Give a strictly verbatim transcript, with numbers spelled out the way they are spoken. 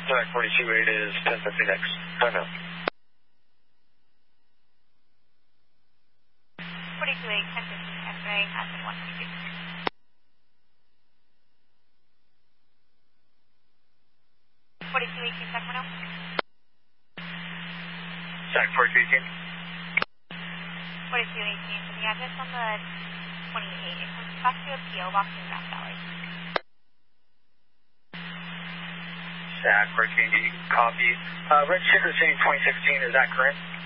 Zach forty-two eight is ten fifty next. Time out. forty-two eight, ten fifty, X-ray, Aspen one two two. forty-two eighteen, Sacramento. Zach forty-two eighteen. forty-two eighteen, so the address on the twenty-eight, it comes back to a P O box in Grass Valley. Zach forty-two eighteen, copy. Uh, registered for the same twenty sixteen, is that correct?